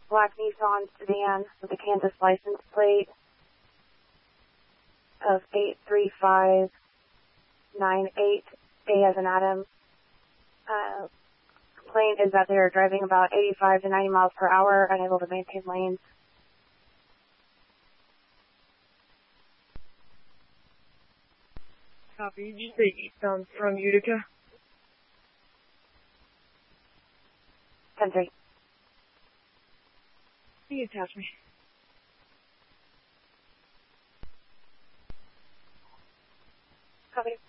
black Nissan sedan with a Kansas license plate of 83598, A as in Adam. Complaint is that they are driving about 85 to 90 miles per hour, unable to maintain lanes. Copy. Did you say eastbound from Utica? 10-3. Can you attach me? Copy.